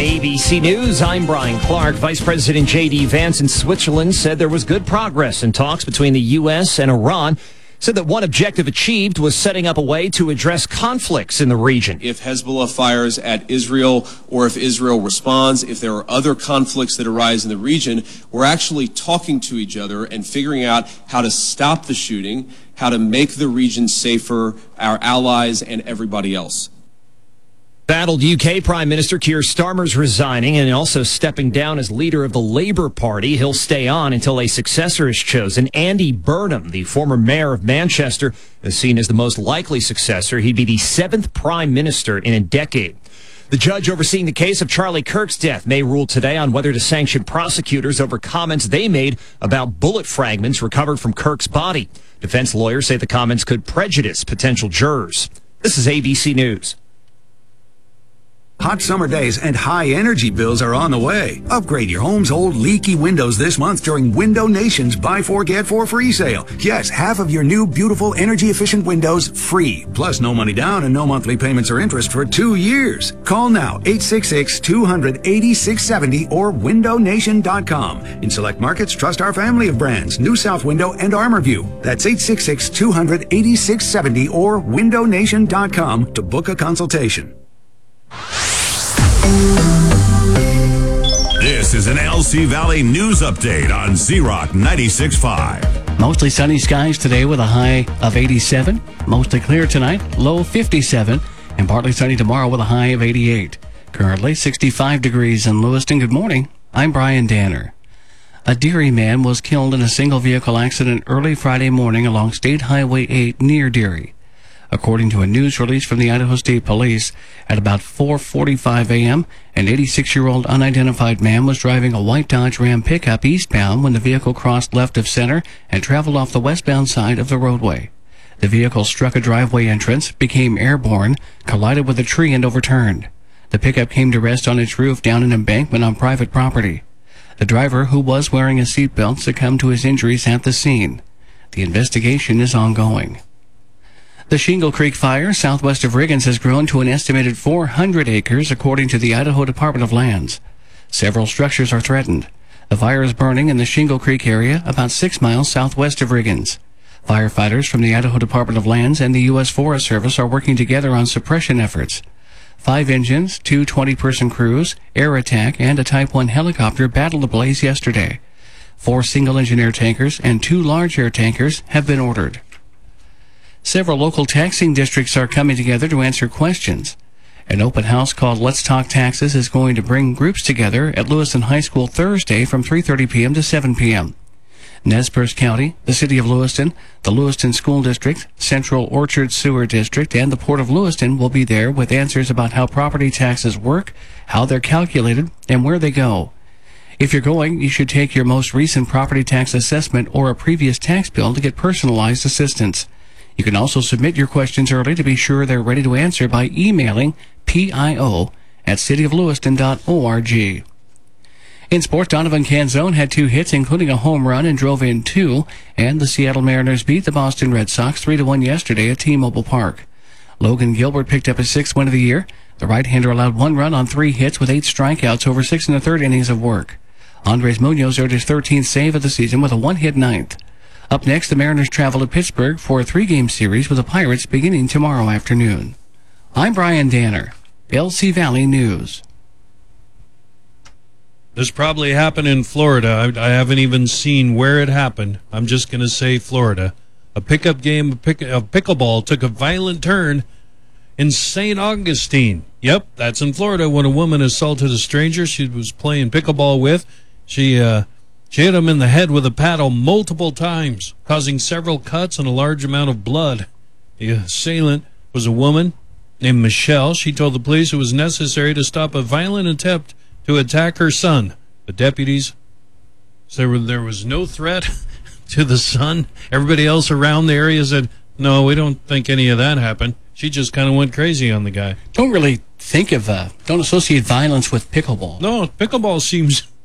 ABC News, I'm Brian Clark. Vice President J.D. Vance in Switzerland said there was good progress in talks between the U.S. and Iran. Said that one objective achieved was setting up a way to address conflicts in the region. If Hezbollah fires at Israel or if Israel responds, if there are other conflicts that arise in the region, we're actually talking to each other and figuring out how to stop the shooting, how to make the region safer, our allies and everybody else. Battled UK Prime Minister Keir Starmer's resigning and also stepping down as leader of the Labour Party. He'll stay on until a successor is chosen. Andy Burnham, the former mayor of Manchester, is seen as the most likely successor. He'd be the 7th Prime Minister in a decade. The judge overseeing the case of Charlie Kirk's death may rule today on whether to sanction prosecutors over comments they made about bullet fragments recovered from Kirk's body. Defense lawyers say the comments could prejudice potential jurors. This is ABC News. Hot summer days and high energy bills are on the way. Upgrade your home's old leaky windows this month during Window Nation's Buy 4 Get 4 free sale. Yes, half of your new beautiful energy efficient windows free. Plus no money down and no monthly payments or interest for 2 years. Call now 866-200-8670 or windownation.com. In select markets, trust our family of brands, New South Window and ArmorView. That's 866-200-8670 or windownation.com to book a consultation. This is an LC Valley News Update on Z-Rock 96.5. Mostly sunny skies today with a high of 87. Mostly clear tonight, low 57. And partly sunny tomorrow with a high of 88. Currently 65 degrees in Lewiston. Good morning. I'm Brian Danner. A Deary man was killed in a single vehicle accident early Friday morning along State Highway 8 near Deary. According to a news release from the Idaho State Police, at about 4:45 a.m., an 86-year-old unidentified man was driving a white Dodge Ram pickup eastbound when the vehicle crossed left of center and traveled off the westbound side of the roadway. The vehicle struck a driveway entrance, became airborne, collided with a tree, and overturned. The pickup came to rest on its roof down an embankment on private property. The driver, who was wearing a seatbelt, succumbed to his injuries at the scene. The investigation is ongoing. The Shingle Creek fire southwest of Riggins has grown to an estimated 400 acres, according to the Idaho Department of Lands. Several structures are threatened. The fire is burning in the Shingle Creek area, about 6 miles southwest of Riggins. Firefighters from the Idaho Department of Lands and the U.S. Forest Service are working together on suppression efforts. 5 engines, 2 20-person crews, air attack, and a Type 1 helicopter battled the blaze yesterday. 4 single-engine air tankers and 2 large air tankers have been ordered. Several local taxing districts are coming together to answer questions. An open house called Let's Talk Taxes is going to bring groups together at Lewiston High School Thursday from 3:30 p.m. to 7 p.m. Nez Perce County, the City of Lewiston, the Lewiston School District, Central Orchard Sewer District, and the Port of Lewiston will be there with answers about how property taxes work, how they're calculated, and where they go. If you're going, you should take your most recent property tax assessment or a previous tax bill to get personalized assistance. You can also submit your questions early to be sure they're ready to answer by emailing pio@cityoflewiston.org. In sports, Donovan Canzone had 2 hits, including a home run, and drove in 2, and the Seattle Mariners beat the Boston Red Sox 3-1 yesterday at T-Mobile Park. Logan Gilbert picked up his 6th win of the year. The right-hander allowed 1 run on 3 hits with 8 strikeouts over 6 1/3 innings of work. Andres Munoz earned his 13th save of the season with a 1-hit 9th. Up next, the Mariners travel to Pittsburgh for a 3-game series with the Pirates beginning tomorrow afternoon. I'm Brian Danner, LC Valley News. This probably happened in Florida. I haven't even seen where it happened. I'm just going to say Florida. A pickup game of pickleball took a violent turn in St. Augustine. Yep, that's in Florida when a woman assaulted a stranger she was playing pickleball with. She hit him in the head with a paddle multiple times, causing several cuts and a large amount of blood. The assailant was a woman named Michelle. She told the police it was necessary to stop a violent attempt to attack her son. The deputies said there was no threat to the son. Everybody else around the area said, no, we don't think any of that happened. She just kind of went crazy on the guy. Don't associate violence with pickleball. No, pickleball seems